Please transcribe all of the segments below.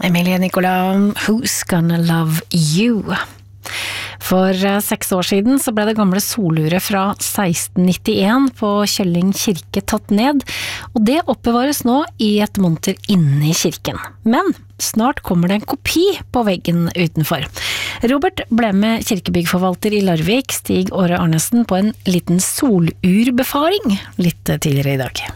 Emilie Nicolas, Who's Gonna Love You? For 6 år siden så ble det gamle soluret fra 1691 på Kjølling kirke tatt ned, og det oppbevares nå i et monter inne i kirken. Men snart kommer det en kopi på veggen utenfor. Robert ble med kirkebyggforvalter i Larvik, Stig Åre Arnesen, på en liten solurbefaring litt tidligere i dag.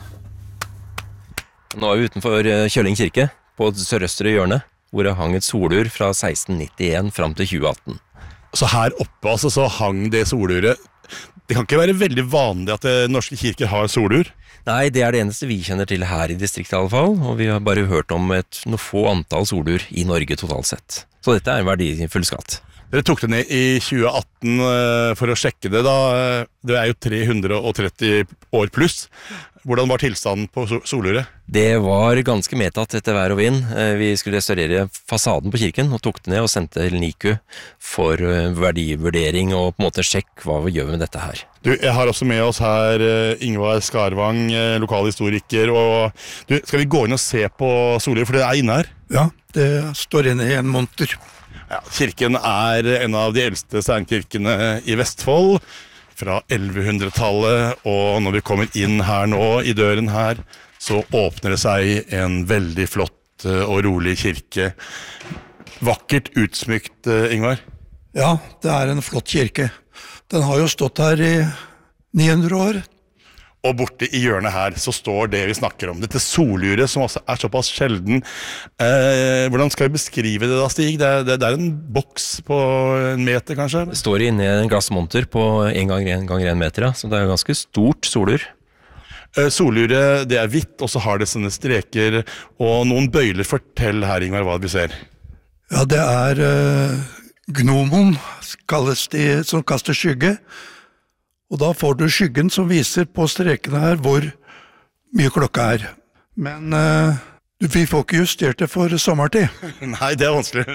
Nå er vi utenfor Kjølling kirke, på sørøstre hjørne, hvor det hang et solur fra 1691 frem til 2018. Så her oppe altså, så hang det soluret. Det kan ikke være veldig vanlig at norske kirker har solur. Nei, det er det eneste vi kjenner til her i distriktet i alle fall, og vi har bare hørt om noe få antall solur i Norge totalt sett. Så dette er en verdifull skatt. Dere tok det ned i 2018 for å sjekke det da. Det er jo 330 år pluss. Hvordan var tilstanden på soluret? Det var ganske medtatt etter vær og vind. Vi skulle restaurere fasaden på kirken og tok det ned og sendte til NICU for verdivurdering og på en måte sjekk hva vi gjør med dette her. Du, jeg har også med oss her Ingvar Skarvang, lokalhistoriker. Skal vi gå inn og se på soluret, for det er inne her? Ja, det står inne i en monter. Ja, kirken er en av de eldste steinkirkene i Vestfold, fra 1100-tallet, og når vi kommer inn her nå, i døren her, så åpner det seg en veldig flott og rolig kirke. Vakkert utsmykt, Ingvar. Ja, det er en flott kirke. Den har jo stått her i 900 år. Og borte i hjørnet her så står det vi snakker om, dette soluret som også er såpass sjelden. Hvordan skal vi beskrive det da, Stig? Det er en boks på 1 meter kanskje? Det står inne i en glassmonter på 1 ganger 1 meter, ja. Så det er ganske stort solur. Soluret, det er hvitt, og så har det sånne streker og noen bøyler. Fortell her, Ingvar, hva vi ser. Ja, det er gnomon, kalles de, som kaster skygge. Og da får du skyggen som viser på strekene her hvor mye klokka er. Men vi får ikke justert det for sommertid. Nei, det er vanskelig.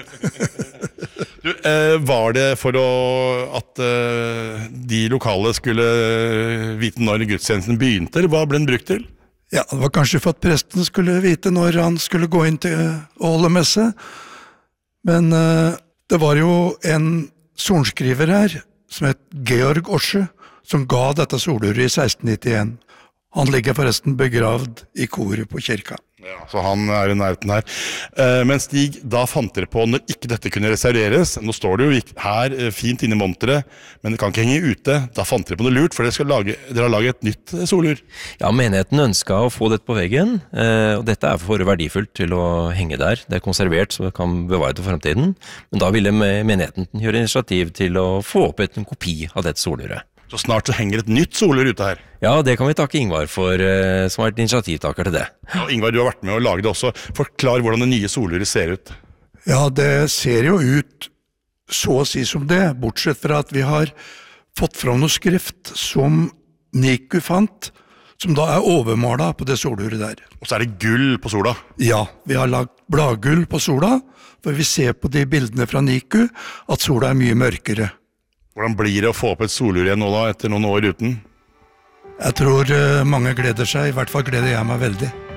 Var det for at de lokale skulle vite når gudstjenesten begynte, eller hva ble den brukt til? Ja, det var kanskje for at presten skulle vite når han skulle gå inn til å holde messe. Men det var jo en sorenskriver her, som het Georg Orse, som ga dette soluret i 1691. Han ligger forresten begravd i koret på kirka. Ja, så han er i nærheten her. Men Stig, da fant dere på når ikke dette kunne restaureres. Nå står det jo her fint inne i monteret, men det kan ikke henge ute. Da fant dere på noe lurt, for dere har laget et nytt solur. Ja, menigheten ønsket å få dette på veggen, og dette er for verdifullt til å henge der. Det er konservert, så det kan bevare til fremtiden. Men da ville menigheten gjøre initiativ til å få opp en kopi av dette soluret. Så snart så henger et nytt solur ute her. Ja, det kan vi takke Ingvar for, som har vært initiativtaker til det. Ja, Ingvar, du har vært med å lage det også. Forklar hvordan det nye soluret ser ut. Ja, det ser jo ut så å si som det, bortsett fra at vi har fått fram noe skrift som NICU fant, som da er overmålet på det soluret der. Og så er det gull på sola. Ja, vi har lagt bladgull på sola, for vi ser på de bildene fra NICU at sola er mye mørkere. Hvordan blir det å få opp et solur igjen nå da, etter noen år uten? Jeg tror mange gleder seg, i hvert fall gleder jeg meg veldig.